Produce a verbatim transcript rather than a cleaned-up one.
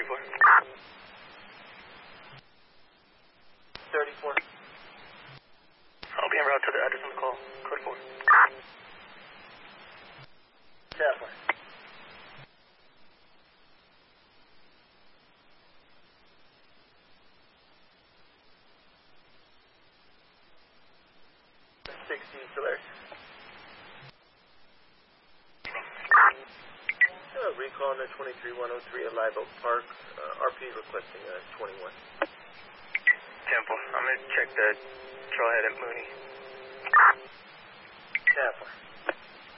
four. thirty-four. I'll be en route to the address on the call. Code four. Definitely. sixty, Solaris. Uh, recall on the twenty-three one oh three at Live Oak Park. Uh, R P requesting uh, twenty-one. Temple. I'm going to check the trailhead at Mooney. Definitely.